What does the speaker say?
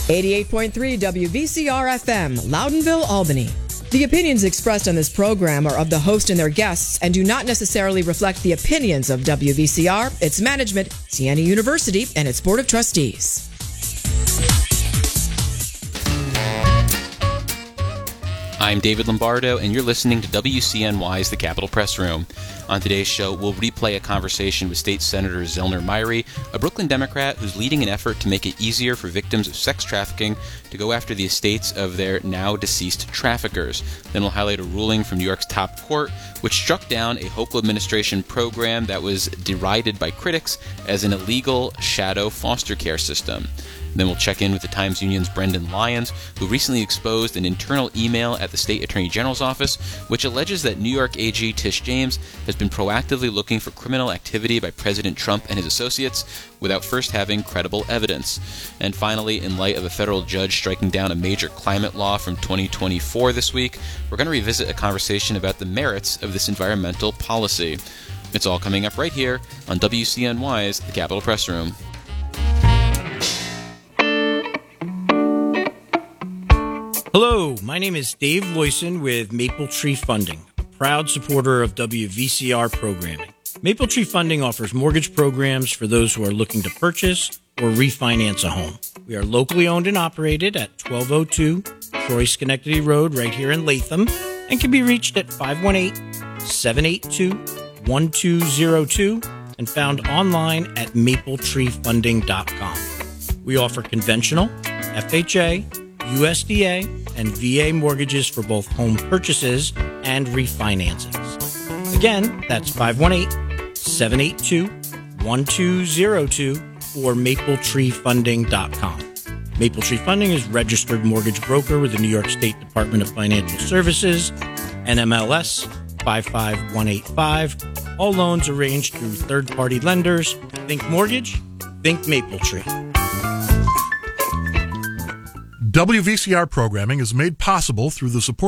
88.3 WVCR-FM, Loudonville, Albany. The opinions expressed on this program are of the host and their guests and do not necessarily reflect the opinions of WVCR, its management, Siena University, and its Board of Trustees. I'm David Lombardo, and you're listening to WCNY's The Capitol Press Room. On today's show, we'll replay a conversation with State Senator Zellner Myrie, a Brooklyn Democrat who's leading an effort to make it easier for victims of sex trafficking to go after the estates of their now-deceased traffickers. Then we'll highlight a ruling from New York's top court, which struck down a Hochul administration program that was derided by critics as an illegal shadow foster care system. Then we'll check in with the Times Union's Brendan Lyons, who recently exposed an internal email at the State Attorney General's office, which alleges that New York AG Tish James has been proactively looking for criminal activity by President Trump and his associates without first having credible evidence. And finally, in light of a federal judge striking down a major climate law from 2024 this week, we're going to revisit a conversation about the merits of this environmental policy. It's all coming up right here on WCNY's The Capitol Press Room. Hello, my name is Dave Loyson with Maple Tree Funding, a proud supporter of WVCR programming. Maple Tree Funding offers mortgage programs for those who are looking to purchase or refinance a home. We are locally owned and operated at 1202 Troy Schenectady Road right here in Latham and can be reached at 518-782-1202 and found online at mapletreefunding.com. We offer conventional, FHA, USDA, and VA mortgages for both home purchases and refinancings. Again, that's 518-782-1202 or mapletreefunding.com. Maple Tree Funding is registered mortgage broker with the New York State Department of Financial Services, NMLS 55185. All loans arranged through third-party lenders. Think mortgage, think Maple Tree. WVCR programming is made possible through the support